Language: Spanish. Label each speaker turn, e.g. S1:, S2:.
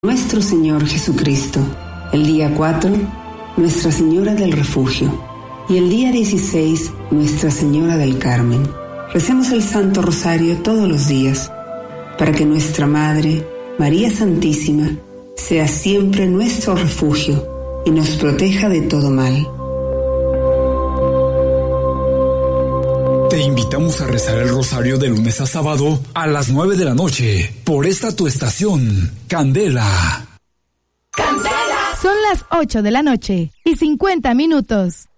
S1: Nuestro Señor Jesucristo. El día 4, Nuestra Señora del Refugio. Y el día 16, Nuestra Señora del Carmen. Recemos el Santo Rosario todos los días, para que nuestra Madre, María Santísima, sea siempre nuestro refugio y nos proteja de todo mal.
S2: Te invitamos a rezar el rosario de lunes a sábado a las 9 de la noche por esta tu estación, Candela.
S3: ¡Candela! Son las 8 de la noche y 50 minutos.